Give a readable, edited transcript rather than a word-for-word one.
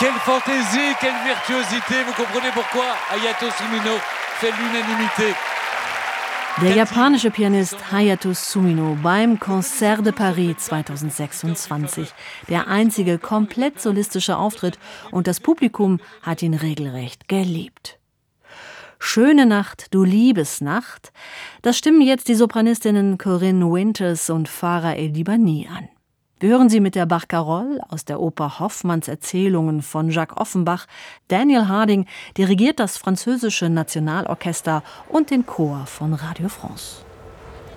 Quelle fantaisie, quelle virtuosité. Vous comprenez pourquoi Hayato Sumino fait l'unanimité. Der japanische Pianist Hayato Sumino beim Concert de Paris 2026. Der einzige komplett solistische Auftritt und das Publikum hat ihn regelrecht geliebt. Schöne Nacht, du Liebesnacht, das stimmen jetzt die Sopranistinnen Corinne Winters und Farah El-Libani an. Wir hören sie mit der Barcarolle aus der Oper Hoffmanns Erzählungen von Jacques Offenbach. Daniel Harding dirigiert das französische Nationalorchester und den Chor von Radio France.